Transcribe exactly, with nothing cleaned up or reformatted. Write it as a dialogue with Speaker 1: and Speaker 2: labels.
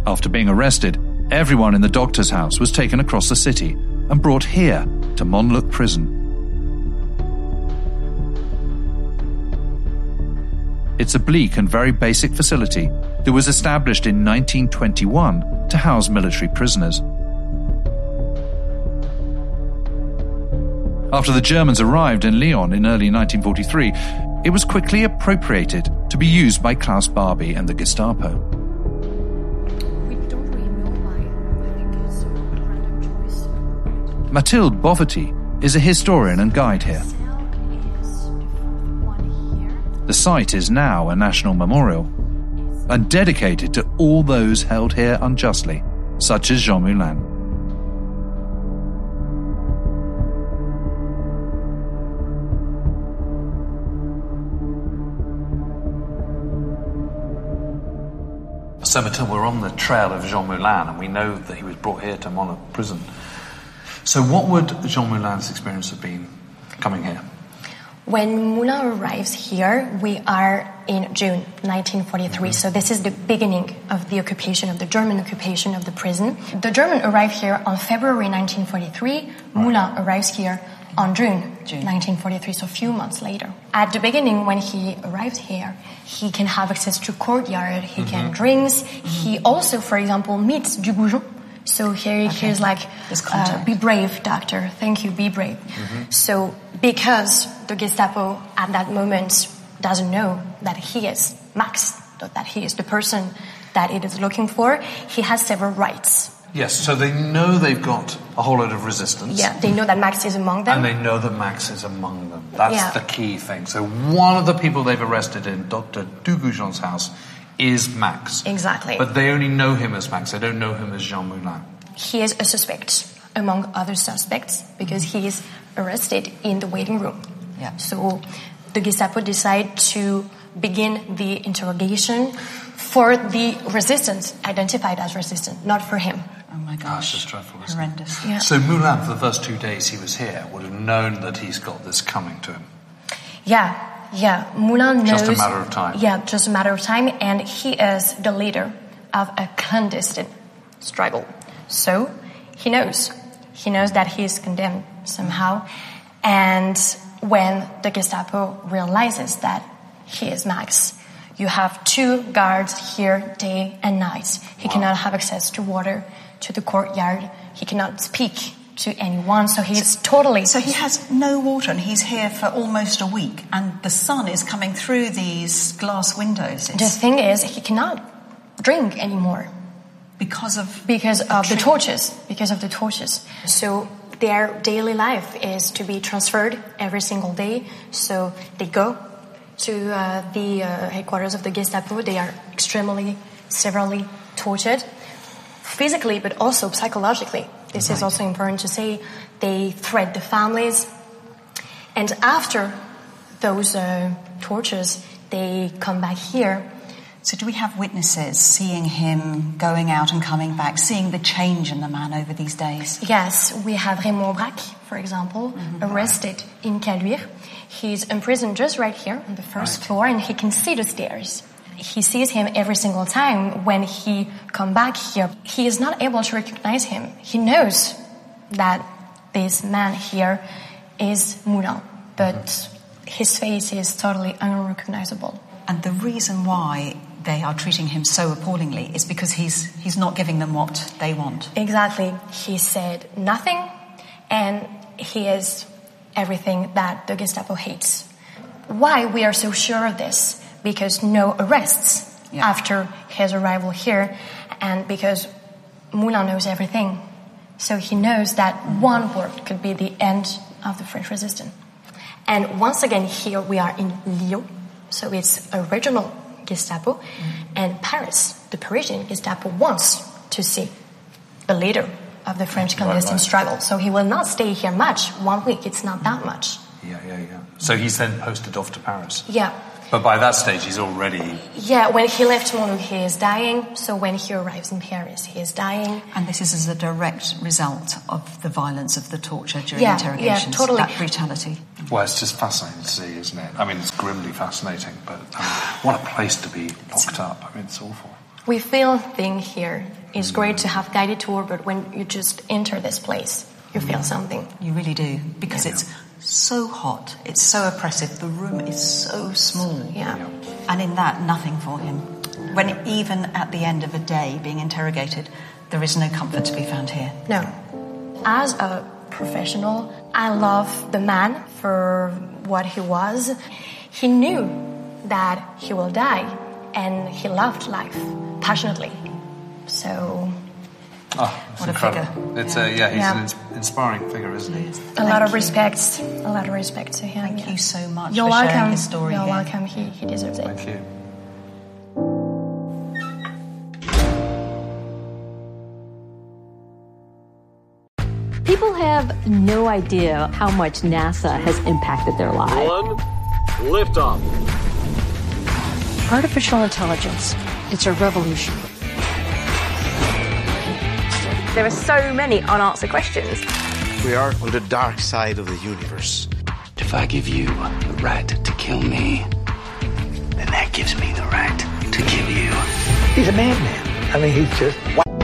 Speaker 1: After being arrested, everyone in the doctor's house was taken across the city and brought here to Montluc prison. It's a bleak and very basic facility that was established in nineteen twenty-one to house military prisoners. After the Germans arrived in Lyon in early nineteen forty-three, it was quickly appropriated to be used by Klaus Barbie and the Gestapo.
Speaker 2: We don't really know why. I think it's a random choice.
Speaker 1: Mathilde Boverty is a historian and guide here. The site is now a national memorial and dedicated to all those held here unjustly, such as Jean Moulin.
Speaker 3: So, Mathilde, we're on the trail of Jean Moulin, and we know that he was brought here to Montluc prison. So what would Jean Moulin's experience have been coming here?
Speaker 2: When Moulin arrives here, we are in June nineteen forty-three, mm-hmm. So this is the beginning of the occupation, of the German occupation of the prison. The German arrived here on February nineteen forty-three, right. Moulin arrives here on June, June nineteen forty-three, so a few months later. At the beginning, when he arrived here, he can have access to courtyard, he mm-hmm. can drinks, mm-hmm. he also, for example, meets Dugoujon. So here, okay. here's like, uh, be brave, doctor. Thank you, be brave. Mm-hmm. So because the Gestapo at that moment doesn't know that he is Max, that he is the person that it is looking for, he has several rights.
Speaker 3: Yes, so they know they've got a whole load of resistance.
Speaker 2: Yeah, they know that Max is among them.
Speaker 3: And they know that Max is among them. That's
Speaker 2: yeah.
Speaker 3: the key thing. So one of the people they've arrested in Doctor Dugoujon's house is Max.
Speaker 2: Exactly.
Speaker 3: But they only know him as Max. They don't know him as Jean Moulin.
Speaker 2: He is a suspect among other suspects because he is arrested in the waiting room.
Speaker 4: Yeah.
Speaker 2: So the Gestapo decide to begin the interrogation for the resistance, identified as resistant, not for him.
Speaker 4: Oh my gosh.
Speaker 3: That's dreadful, isn't
Speaker 4: Horrendous.
Speaker 3: It?
Speaker 2: Yeah.
Speaker 3: So Moulin, for the first two days he was here, would have known that he's got this coming to him.
Speaker 2: Yeah. Yeah, Moulin knows...
Speaker 3: Just a matter of time.
Speaker 2: Yeah, just a matter of time, and he is the leader of a clandestine struggle. So, he knows. He knows that he is condemned somehow, and when the Gestapo realizes that he is Max, you have two guards here day and night. He wow. cannot have access to water, to the courtyard. He cannot speak to anyone, so he's so, totally...
Speaker 4: So he has no water, and he's here for almost a week, and the sun is coming through these glass windows. It's...
Speaker 2: The thing is, he cannot drink anymore.
Speaker 4: Because of...
Speaker 2: Because
Speaker 4: the
Speaker 2: of
Speaker 4: tree.
Speaker 2: the torches. Because of the torches. So their daily life is to be transferred every single day, so they go to uh, the uh, headquarters of the Gestapo. They are extremely, severely tortured, physically, but also psychologically. This right. is also important to say. They threat the families. And after those uh, tortures, they come back here.
Speaker 4: So do we have witnesses seeing him going out and coming back, seeing the change in the man over these days?
Speaker 2: Yes, we have Raymond Braque, for example, mm-hmm. arrested in Caluire. He's imprisoned just right here on the first right. floor, and he can see the stairs. He sees him every single time when he come back here. He is not able to recognize him. He knows that this man here is Moulin, but mm-hmm. his face is totally unrecognizable.
Speaker 4: And the reason why they are treating him so appallingly is because he's he's not giving them what they want.
Speaker 2: Exactly. He said nothing, and he is everything that the Gestapo hates. Why we are so sure of this? Because no arrests yeah. after his arrival here, and because Moulin knows everything. So he knows that one word could be the end of the French resistance. And once again, here we are in Lyon, so it's a regional Gestapo, mm-hmm. and Paris, the Parisian Gestapo, wants to see the leader of the French clandestine right, right. struggle. So he will not stay here much. One week, it's not that much.
Speaker 3: Yeah, yeah, yeah. So he's then posted off to Paris.
Speaker 2: Yeah.
Speaker 3: But by that stage, he's already...
Speaker 2: Yeah, when he left Montluc, he is dying. So when he arrives in Paris, he is dying.
Speaker 4: And this is as a direct result of the violence of the torture during
Speaker 2: yeah,
Speaker 4: interrogations.
Speaker 2: Yeah, totally.
Speaker 4: That brutality.
Speaker 3: Well, it's just fascinating to see, isn't it? I mean, it's grimly fascinating, but um, what a place to be locked up. I mean, it's awful.
Speaker 2: We feel thing here. It's great to have guided tour, but when you just enter this place, you feel something.
Speaker 4: You really do, because yeah. it's so hot, it's so oppressive, the room is so small.
Speaker 2: Yeah.
Speaker 3: yeah.
Speaker 4: And in that, nothing for him. When even at the end of a day being interrogated, there is no comfort to be found here.
Speaker 2: No. As a professional, I love the man for what he was. He knew that he will die, and he loved life passionately. So...
Speaker 3: Oh, it's
Speaker 4: what
Speaker 3: incredible.
Speaker 4: a figure.
Speaker 3: It's
Speaker 4: yeah.
Speaker 3: a, yeah, he's
Speaker 2: Yeah.
Speaker 3: an ins- inspiring figure, isn't he?
Speaker 2: A
Speaker 4: Thank
Speaker 2: lot of
Speaker 4: you.
Speaker 2: respect. A lot of respect to him.
Speaker 4: Thank
Speaker 2: yeah.
Speaker 4: you so much
Speaker 2: You're
Speaker 4: for
Speaker 2: welcome.
Speaker 4: sharing his story
Speaker 2: You're
Speaker 4: here.
Speaker 2: welcome. He, he deserves it.
Speaker 3: Thank you.
Speaker 5: People have no idea how much NASA has impacted their lives.
Speaker 6: One, liftoff.
Speaker 7: Artificial intelligence, it's a revolution.
Speaker 8: There are so many unanswered questions.
Speaker 9: We are on the dark side of the universe.
Speaker 10: If I give you the right to kill me, then that gives me the right to kill you.
Speaker 11: He's a madman. I mean, he's just...